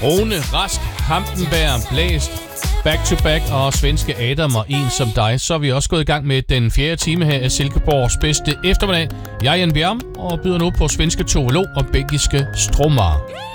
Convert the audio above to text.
Rune Rask, Hampenberg, Blæst, Back to Back og svenske Adam og En som dig. Så er vi også gået i gang med den 4. time her af Silkeborgs bedste eftermiddag. Jeg er Jan Bjerm og byder nu på svenske Tove Lo og belgiske Stromae.